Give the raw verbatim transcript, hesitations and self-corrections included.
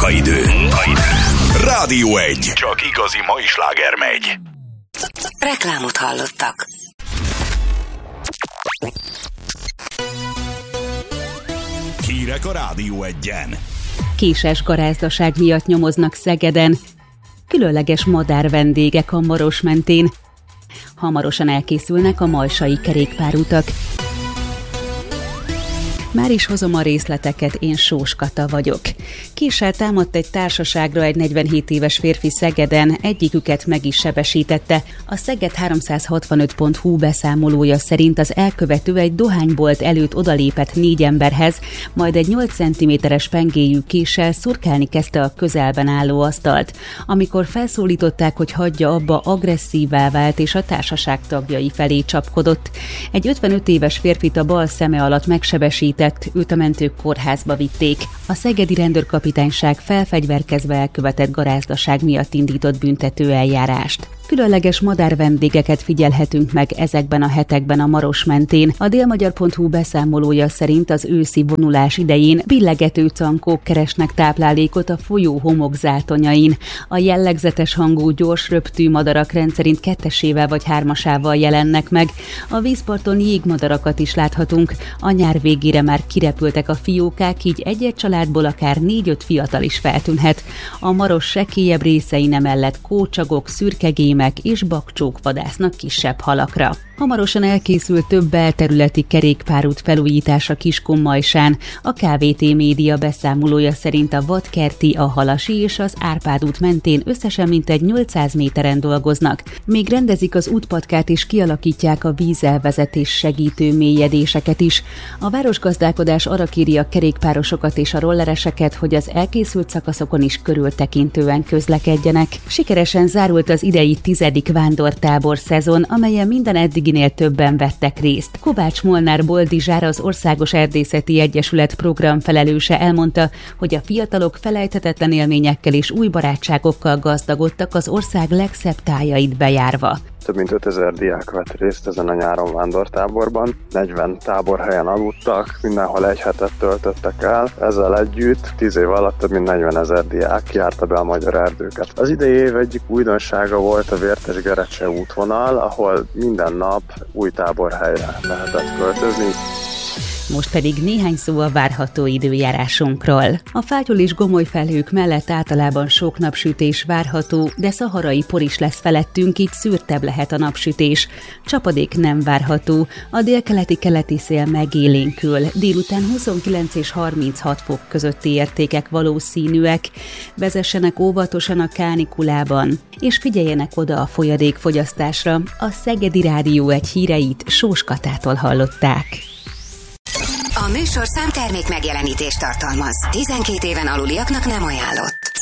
Munkaidő. Munkaidő. Rádió egy. Csak igazi mai sláger megy. Reklámot hallottak. Hírek a Rádió egyen. Késes garázdaság miatt nyomoznak Szegeden. Különleges madárvendégek a Maros mentén. Hamarosan elkészülnek a majsai kerékpárutak. Már is hozom a részleteket, én Sós Kata vagyok. Késsel támadt egy társaságra egy negyvenhét éves férfi Szegeden, egyiküket meg is sebesítette. A Szeged háromszázhatvanöt pont hu beszámolója szerint az elkövető egy dohánybolt előtt odalépett négy emberhez, majd egy nyolc centiméteres pengéjű késsel szurkálni kezdte a közelben álló asztalt. Amikor felszólították, hogy hagyja abba, agresszívvá vált és a társaság tagjai felé csapkodott. Egy ötvenöt éves férfit a bal szeme alatt megsebesített, őt a mentők kórházba vitték. A szegedi rendőrkapitányság felfegyverkezve elkövetett garázdaság miatt indított büntető eljárást. Különleges madárvendégeket figyelhetünk meg ezekben a hetekben a Maros mentén. A délmagyar pont hu beszámolója szerint az őszi vonulás idején billegető cankók keresnek táplálékot a folyó homokzátonyain. A jellegzetes hangú gyors röptű madarak rendszerint kettesével vagy hármasával jelennek meg. A vízparton jégmadarakat is láthatunk. A nyár végére már kirepültek a fiókák, így egy-egy családból akár négy-öt fiatal is feltűnhet. A Maros sekélyebb részein emellett kócsagok, szürkegémek és bakcsók vadásznak kisebb halakra. Hamarosan elkészül több belterületi kerékpárút felújítása Kiskunmajsán. A ká vé té média beszámolója szerint a Vadkerti, a Halasi és az Árpád út mentén összesen mintegy nyolcszáz méteren dolgoznak. Még rendezik az útpatkát és kialakítják a vízelvezetés segítő mélyedéseket is. A városgazdálkodás arra kéri a kerékpárosokat és a rollereseket, hogy az elkészült szakaszokon is körültekintően közlekedjenek. Sikeresen zárult az idei tizedik vándortábor szezon, amelyen minden eddiginél többen vettek részt. Kovács Molnár Boldizsár, az Országos Erdészeti Egyesület programfelelőse elmondta, hogy a fiatalok felejthetetlen élményekkel és új barátságokkal gazdagodtak az ország legszebb tájait bejárva. Több mint ötezer diák vett részt ezen a nyáron vándortáborban. negyven táborhelyen aludtak, mindenhol egy hetet töltöttek el. Ezzel együtt tíz év alatt több mint negyvenezer diák járta be a magyar erdőket. Az idei év egyik újdonsága volt a Vértes-Gerecse útvonal, ahol minden nap új táborhelyre lehetett költözni. Most pedig néhány szó a várható időjárásunkról. A fátyol és gomoly felhők mellett általában sok napsütés várható, de szaharai por is lesz felettünk, így szűrtebb lehet a napsütés. Csapadék nem várható, a délkeleti-keleti szél megélénkül, délután huszonkilenc és harminchat fok közötti értékek valószínűek. Vezessenek óvatosan a kánikulában, és figyeljenek oda a folyadékfogyasztásra. A Szegedi Rádió egy híreit Sós Katától hallották. A műsorszám termék megjelenítést tartalmaz. tizenkét éven aluliaknak nem ajánlott.